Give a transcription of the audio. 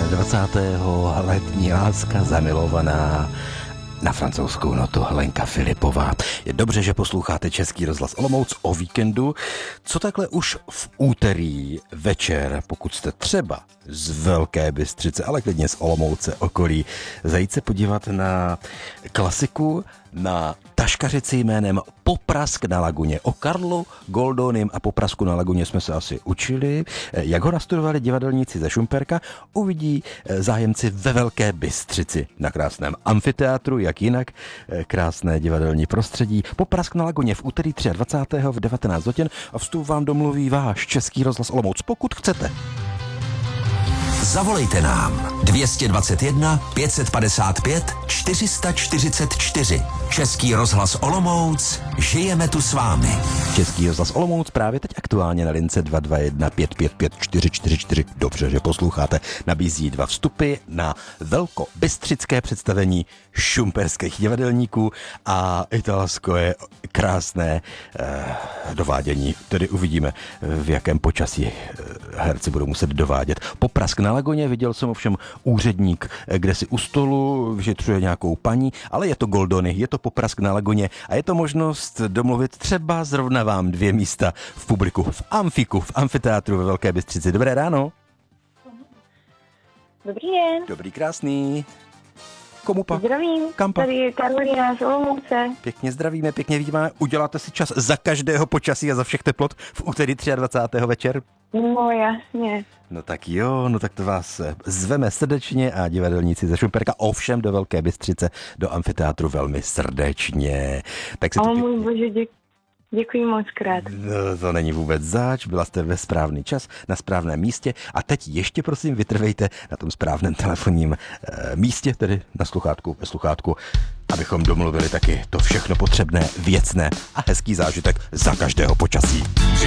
23. letní láska zamilovaná na francouzskou notu Lenka Filipová. Je dobře, že posloucháte Český rozhlas Olomouc o víkendu. Co takhle už v úterý večer, pokud jste třeba z Velké Bystřice, ale klidně z Olomouce okolí, zajít se podívat na klasiku, na taškařici jménem Poprask na laguně. O Karlu Goldonym a Poprasku na laguně jsme se asi učili. Jak ho nastudovali divadelníci ze Šumperka, uvidí zájemci ve Velké Bystřici na krásném amfiteátru, jak jinak krásné divadelní prostředí. Poprask na laguně v úterý 23. v 19 hodin a vstup vám domluví váš Český rozhlas Olomouc, pokud chcete. Zavolejte nám 221 555 444. Český rozhlas Olomouc, žijeme tu s vámi. Český rozhlas Olomouc právě teď aktuálně na lince 221 555 444. Dobře, že posloucháte. Nabízí 2 vstupy na velkobystřické představení šumperských divadelníků a italsko je krásné dovádění. Tedy uvidíme, v jakém počasí herci budou muset dovádět. Poprask na laguně, viděl jsem ovšem úředník, kde si u stolu vyšetřuje nějakou paní, ale je to Goldony, je to Poprask na laguně a je to možnost domluvit třeba zrovna vám 2 místa v publiku, v amfiku, v amfiteátru ve Velké Bystřici. Dobré ráno. Dobrý den. Dobrý, krásný. Komu pak? Zdravím. Kam pak? Tady je Karolina z Olomouce. Pěkně zdravíme, pěkně vítáme. Uděláte si čas za každého počasí a za všech teplot v úterý 23. večer? No jasně. No tak jo, no tak to vás zveme srdečně a divadelníci ze Šumperka, ovšem do Velké Bystřice, do amfiteátru velmi srdečně. Tak si O můj bože, děkuji moc krát. No, to není vůbec zač, byla jste ve správný čas, na správném místě a teď ještě prosím vytrvejte na tom správném telefonním místě, tedy na sluchátku, ve sluchátku, abychom domluvili taky to všechno potřebné, věcné a hezký zážitek za každého počasí.